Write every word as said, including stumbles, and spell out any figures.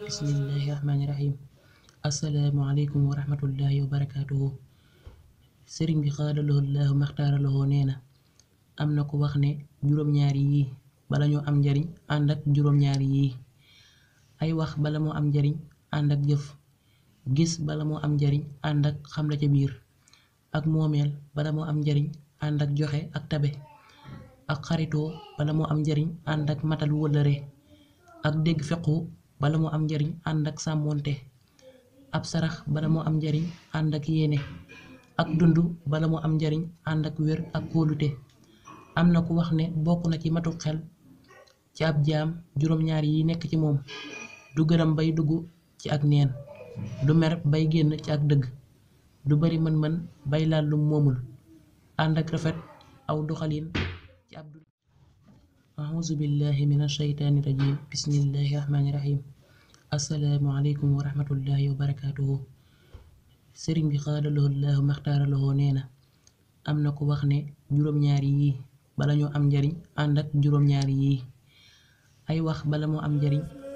bismillahi rahmaani rahim. Asalaamualeykum wa rahmatullahi wa barakaatuhu. Sëriñ bi xaadaloo laahu maxtaaraloo nee na am na ko wax ne juróom-ñaari yii bala ñoo am njariñ ànd ak juróom-ñaari yii: ay wax bala moo am njariñ ànd ak jëf, gis bala moo am njariñ ànd ak xam la ca biir, ak moomeel bala moo am njariñ ànd ak joxe ak tabe, ak xaritoo bala moo am njariñ ànd ak matal wëllëre, ak dégg fequ bala moo am njariñ ànd ak sàmmoonte, ab sarax bala moo am njariñ ànd ak yéene, ak dund bala moo am njariñ ànd ak wér ak kóolute. Am na ku wax ne bokk na ci matu xel ci ab jaam juróom-ñaar yi nekk ci moom: du gërëm bay dugg ci ak neen, du mer bay génn ci ak dëgg, du bari mën-mën bay laal lum moomul, ànd ak rafet aw doxalin ci ab dund. Auzu billahi mina shaytaani rajim. Bismillahi rahmaani rahim. Assalaamu aleykum wa rahmatullahi wa barakaatuhu. Sëriñ bi xaadaloo laahu maxtaaraloo nee na am na ko wax ne juróom-ñaari yii bala ñoo am njariñ ànd ak juróom-ñaari yii: ay wax bala moo am njariñ